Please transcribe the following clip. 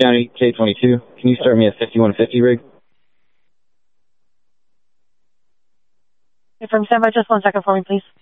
County K-22. Can you start me a 5150 rig? From standby, just 1 second for me, please.